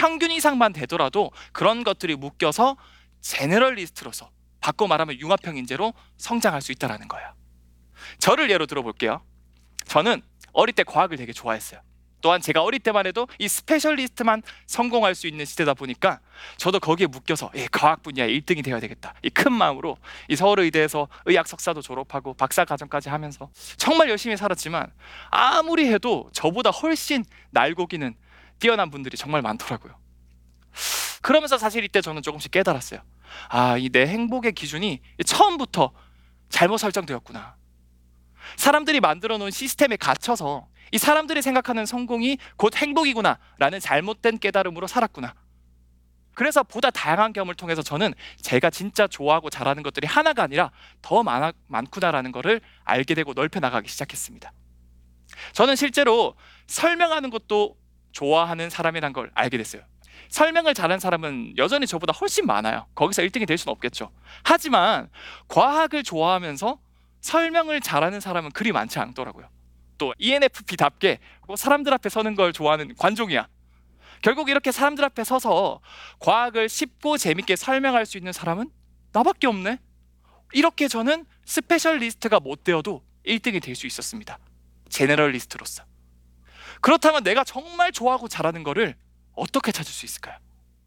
평균 이상만 되더라도 그런 것들이 묶여서 제너럴리스트로서, 바꿔 말하면 융합형 인재로 성장할 수 있다는 거예요. 저를 예로 들어볼게요. 저는 어릴 때 과학을 되게 좋아했어요. 또한 제가 어릴 때만 해도 이 스페셜리스트만 성공할 수 있는 시대다 보니까 저도 거기에 묶여서 과학 분야에 1등이 되어야 되겠다, 이 큰 마음으로 이 서울의대에서 의학 석사도 졸업하고 박사 과정까지 하면서 정말 열심히 살았지만 아무리 해도 저보다 훨씬 날고기는 뛰어난 분들이 정말 많더라고요. 그러면서 사실 이때 저는 조금씩 깨달았어요. 이 내 행복의 기준이 처음부터 잘못 설정되었구나. 사람들이 만들어 놓은 시스템에 갇혀서 이 사람들이 생각하는 성공이 곧 행복이구나 라는 잘못된 깨달음으로 살았구나. 그래서 보다 다양한 경험을 통해서 저는 제가 진짜 좋아하고 잘하는 것들이 하나가 아니라 더 많구나라는 것을 알게 되고 넓혀 나가기 시작했습니다. 저는 실제로 설명하는 것도 좋아하는 사람이란 걸 알게 됐어요. 설명을 잘하는 사람은 여전히 저보다 훨씬 많아요. 거기서 1등이 될 수는 없겠죠. 하지만 과학을 좋아하면서 설명을 잘하는 사람은 그리 많지 않더라고요. 또 ENFP답게 사람들 앞에 서는 걸 좋아하는 관종이야. 결국 이렇게 사람들 앞에 서서 과학을 쉽고 재밌게 설명할 수 있는 사람은 나밖에 없네. 이렇게 저는 스페셜리스트가 못 되어도 1등이 될 수 있었습니다. 제너럴리스트로서. 그렇다면 내가 정말 좋아하고 잘하는 거를 어떻게 찾을 수 있을까요?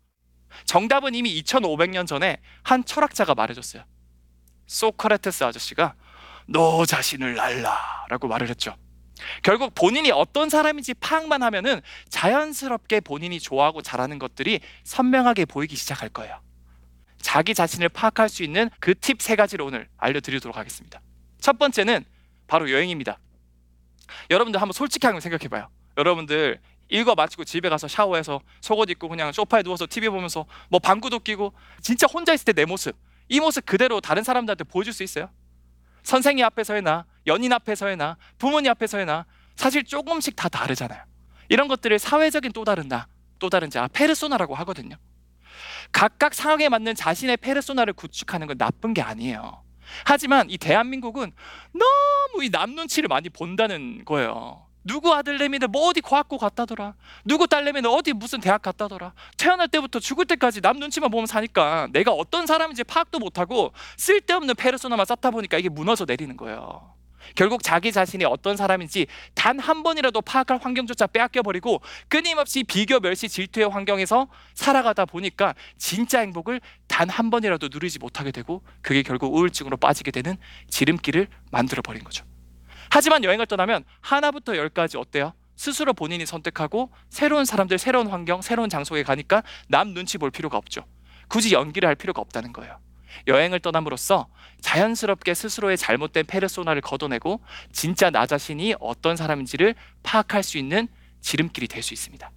정답은 이미 2500년 전에 한 철학자가 말해줬어요. 소크라테스 아저씨가 너 자신을 알라 라고 말을 했죠. 결국 본인이 어떤 사람인지 파악만 하면은 자연스럽게 본인이 좋아하고 잘하는 것들이 선명하게 보이기 시작할 거예요. 자기 자신을 파악할 수 있는 그 팁 3가지를 오늘 알려드리도록 하겠습니다. 첫 번째는 바로 여행입니다. 여러분들 한번 솔직히 한번 생각해봐요. 여러분들 읽어 마치고 집에 가서 샤워해서 속옷 입고 그냥 소파에 누워서 TV 보면서 뭐 방구도 끼고 진짜 혼자 있을 때 내 모습, 이 모습 그대로 다른 사람들한테 보여줄 수 있어요? 선생님 앞에서의 나, 연인 앞에서의 나, 부모님 앞에서의 나, 사실 조금씩 다 다르잖아요. 이런 것들을 사회적인 또 다른 나, 또 다른 자, 페르소나라고 하거든요. 각각 상황에 맞는 자신의 페르소나를 구축하는 건 나쁜 게 아니에요. 하지만 이 대한민국은 너무 이 남 눈치를 많이 본다는 거예요. 누구 아들내미는 뭐 어디 과학고 갔다더라, 누구 딸내미는 어디 무슨 대학 갔다더라. 태어날 때부터 죽을 때까지 남 눈치만 보면 사니까 내가 어떤 사람인지 파악도 못하고 쓸데없는 페르소나만 쌓다 보니까 이게 무너져 내리는 거예요. 결국 자기 자신이 어떤 사람인지 단 한 번이라도 파악할 환경조차 빼앗겨버리고 끊임없이 비교, 멸시, 질투의 환경에서 살아가다 보니까 진짜 행복을 단 한 번이라도 누리지 못하게 되고 그게 결국 우울증으로 빠지게 되는 지름길을 만들어버린 거죠. 하지만 여행을 떠나면 하나부터 10까지 어때요? 스스로 본인이 선택하고 새로운 사람들, 새로운 환경, 새로운 장소에 가니까 남 눈치 볼 필요가 없죠. 굳이 연기를 할 필요가 없다는 거예요. 여행을 떠남으로써 자연스럽게 스스로의 잘못된 페르소나를 걷어내고 진짜 나 자신이 어떤 사람인지를 파악할 수 있는 지름길이 될 수 있습니다.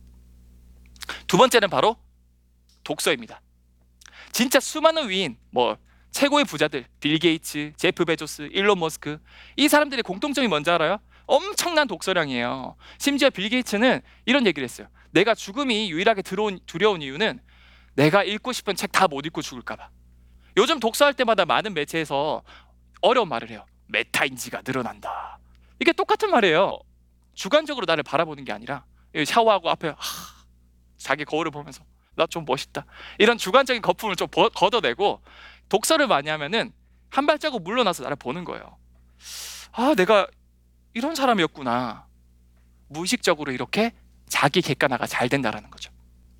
두 번째는 바로 독서입니다. 진짜 수많은 위인, 최고의 부자들, 빌 게이츠, 제프 베조스, 일론 머스크, 이 사람들의 공통점이 뭔지 알아요? 엄청난 독서량이에요. 심지어 빌 게이츠는 이런 얘기를 했어요. 내가 죽음이 유일하게 두려운 이유는 내가 읽고 싶은 책 다 못 읽고 죽을까 봐. 요즘 독서할 때마다 많은 매체에서 어려운 말을 해요. 메타인지가 늘어난다. 이게 똑같은 말이에요. 주관적으로 나를 바라보는 게 아니라 샤워하고 앞에 자기 거울을 보면서 나 좀 멋있다, 이런 주관적인 거품을 좀 걷어내고 독서를 많이 하면은 한 발자국 물러나서 나를 보는 거예요. 내가 이런 사람이었구나. 무의식적으로 이렇게 자기 객관화가 잘 된다라는 거죠.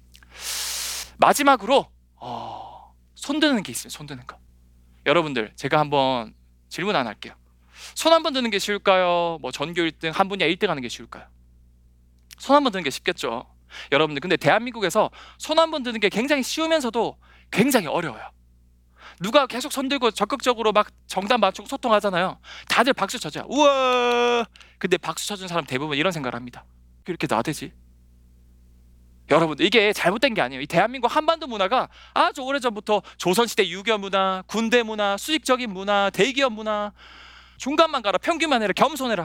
마지막으로 손드는 게 있어요. 손드는 거. 여러분들, 제가 한번 질문 하나 할게요. 손 한 번 드는 게 쉬울까요? 전교 1등, 한 분야 1등 하는 게 쉬울까요? 손 한 번 드는 게 쉽겠죠. 여러분들, 근데 대한민국에서 손 한 번 드는 게 굉장히 쉬우면서도 굉장히 어려워요. 누가 계속 손 들고 적극적으로 막 정답 맞추고 소통하잖아요. 다들 박수 쳐줘요. 우와! 근데 박수 쳐준 사람 대부분 이런 생각을 합니다. 왜 이렇게 나대지? 여러분들, 이게 잘못된 게 아니에요. 이 대한민국 한반도 문화가 아주 오래전부터 조선시대 유교 문화, 군대 문화, 수직적인 문화, 대기업 문화, 중간만 가라, 평균만 해라, 겸손해라.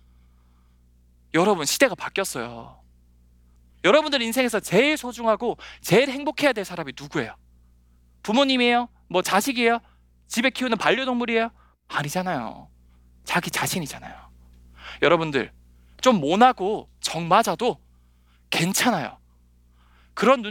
여러분, 시대가 바뀌었어요. 여러분들 인생에서 제일 소중하고 제일 행복해야 될 사람이 누구예요? 부모님이에요? 자식이에요? 집에 키우는 반려동물이에요? 아니잖아요. 자기 자신이잖아요. 여러분들, 좀 모나고 정 맞아도 괜찮아요. 그런